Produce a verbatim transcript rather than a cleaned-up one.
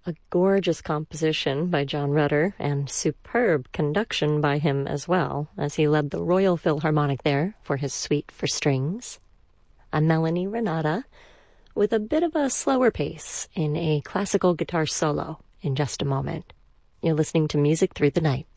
A gorgeous composition by John Rutter, and superb conduction by him as well, as he led the Royal Philharmonic there for his suite for strings. I'm Melanie Renata, with a bit of a slower pace in a classical guitar solo in just a moment. You're listening to Music Through the Night.